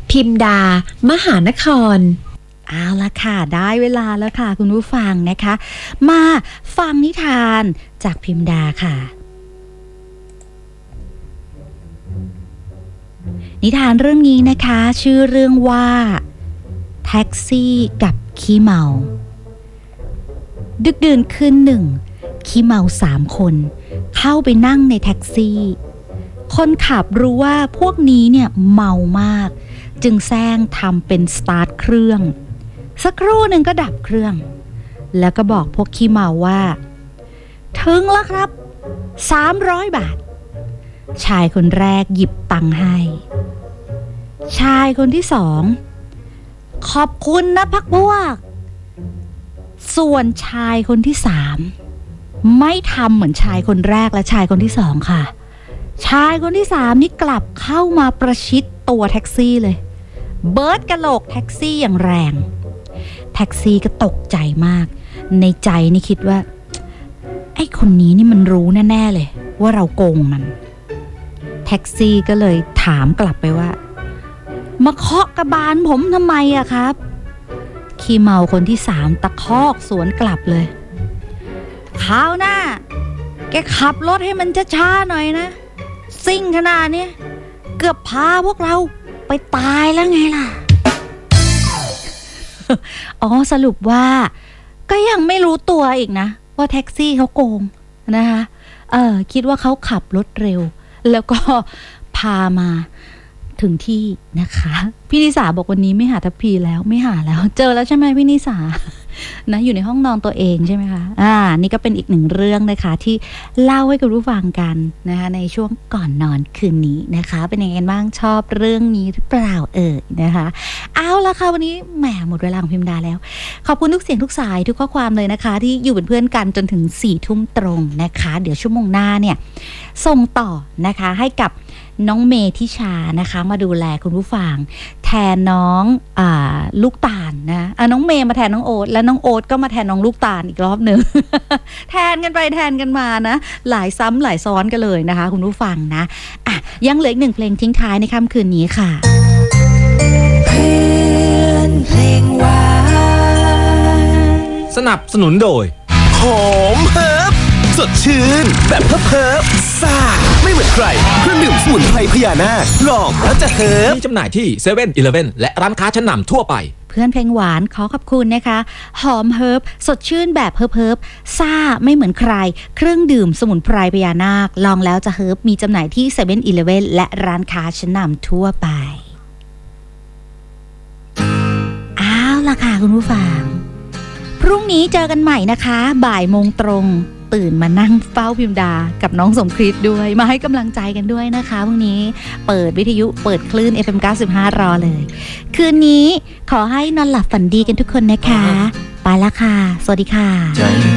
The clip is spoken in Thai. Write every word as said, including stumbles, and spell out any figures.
พิมดามหานครเอาละค่ะได้เวลาแล้วค่ะคุณผู้ฟังนะคะมาฟังนิทานจากพิมดาค่ะนิทานเรื่องนี้นะคะชื่อเรื่องว่าแท็กซี่กับขี้เมาดึกดื่นคืนหนึ่งขี้เมาสามคนเข้าไปนั่งในแท็กซี่คนขับรู้ว่าพวกนี้เนี่ยเมามากจึงแซงทำเป็นสตาร์ทเครื่องสักครู่หนึ่งก็ดับเครื่องแล้วก็บอกพวกขี้เมาว่าถึงแล้วครับสามร้อยบาทชายคนแรกหยิบตังค์ให้ชายคนที่สองขอบคุณนะพักพวกส่วนชายคนที่สามไม่ทำเหมือนชายคนแรกและชายคนที่สองค่ะชายคนที่สามนี่กลับเข้ามาประชิดตัวแท็กซี่เลยเบิร์ดกะโหลกแท็กซี่อย่างแรงแท็กซี่ก็ตกใจมากในใจนี่คิดว่าไอ้คนนี้นี่มันรู้แน่ๆเลยว่าเราโกงมันแท็กซี่ก็เลยถามกลับไปว่ามาเคาะกระบาลผมทำไมอะครับขี้เมาคนที่สามตะคอกสวนกลับเลยคราวหน้าแกขับรถให้มันช้าๆหน่อยนะซิ่งขนาดนี้เกือบพาพวกเราไปตายแล้วไงล่ะ อ๋อสรุปว่าก็ยังไม่รู้ตัวอีกนะว่าแท็กซี่เขาโกงนะคะเออคิดว่าเขาขับรถเร็วแล้วก็พามาถึงที่นะคะพี่นิสาบอกวันนี้ไม่หาทัพพีแล้วไม่หาแล้วเจอแล้วใช่ไหมพี่นิสานะอยู่ในห้องนอนตัวเองใช่ไหมคะอ่านี่ก็เป็นอีกหนึ่งเรื่องนะคะที่เล่าให้คุณผู้ฟังกันนะคะในช่วงก่อนนอนคืนนี้นะคะเป็นยังไงบ้างชอบเรื่องนี้หรือเปล่าเอ่ยนะคะเอาละค่ะวันนี้แหมหมดเวลาของพิมดาแล้วขอบคุณทุกเสียงทุกสายทุกข้อความเลยนะคะที่อยู่เป็นเพื่อนกันจนถึงสี่ทุ่มตรงนะคะเดี๋ยวชั่วโมงหน้าเนี่ยส่งต่อนะคะให้กับน้องเมธิชานะคะมาดูแลคุณผู้ฟังแทนน้องอ่าลูกตาลนะอ่ะน้องเมย์มาแทนน้องโอ๊ตแล้วน้องโอ๊ตก็มาแทนน้องลูกตาลอีกรอบหนึ่ง แทนกันไปแทนกันมานะหลายซ้ำหลายซ้อนกันเลยนะคะคุณผู้ฟังนะอ่ะยังเหลืออีกหนึ่งเพลงทิ้งท้ายในค่ำคืนนี้ค่ะเพื่อนเพลงหวานสนับสนุนโดยหอมเฮิร์บสดชื่นแบบเฮิร์บเฮิร์บซ่าไม่เหมือนใครเครื่องดื่มสมุนไพรพญานาคลองแล้วจะเฮิร์บมีจำหน่ายที่เซเว่นอีเลฟเว่นและร้านค้าชั้นนำทั่วไปเพื่อนเพลงหวานขอขอบคุณนะคะหอมเฮิร์บสดชื่นแบบเฮิร์บเฮิร์บซ่าไม่เหมือนใครเครื่องดื่มสมุนไพรพญานาคลองแล้วจะเฮิร์บมีจำหน่ายที่เซเว่นอีเลฟเว่นและร้านค้าชั้นนำทั่วไปอ้าวล่ะค่ะคุณผู้ฟังพรุ่งนี้เจอกันใหม่นะคะบ่ายโมงตรงตื่นมานั่งเฝ้าพิมดากับน้องสมคริสด้วยมาให้กำลังใจกันด้วยนะคะพรุ่งนี้เปิดวิทยุเปิดคลื่น เอฟ เอ็ม เก้าสิบห้า รอเลยคืนนี้ขอให้นอนหลับฝันดีกันทุกคนนะคะไปละค่ะสวัสดีค่ะ